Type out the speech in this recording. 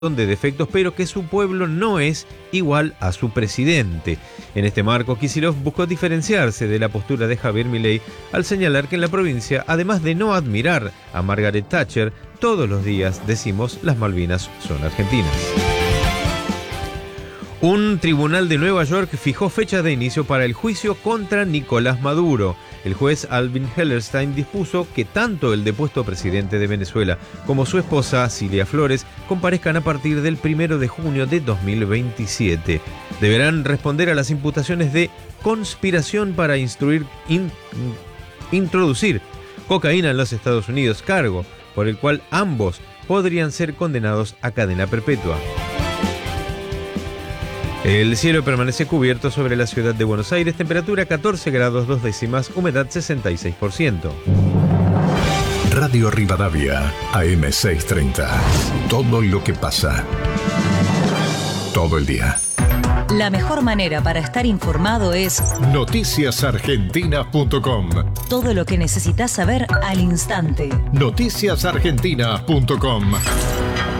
de defectos, pero que su pueblo no es igual a su presidente. En este marco, Kicillof buscó diferenciarse de la postura de Javier Milei al señalar que en la provincia, además de no admirar a Margaret Thatcher, todos los días decimos las Malvinas son argentinas. Un tribunal de Nueva York fijó fecha de inicio para el juicio contra Nicolás Maduro. El juez Alvin Hellerstein dispuso que tanto el depuesto presidente de Venezuela como su esposa Cilia Flores comparezcan a partir del 1 de junio de 2027. Deberán responder a las imputaciones de conspiración para introducir cocaína en los Estados Unidos, cargo por el cual ambos podrían ser condenados a cadena perpetua. El cielo permanece cubierto sobre la ciudad de Buenos Aires, temperatura 14 grados 2 décimas, humedad 66%. Radio Rivadavia, AM 630. Todo lo que pasa. Todo el día. La mejor manera para estar informado es noticiasargentina.com. Todo lo que necesitas saber al instante. Noticiasargentina.com.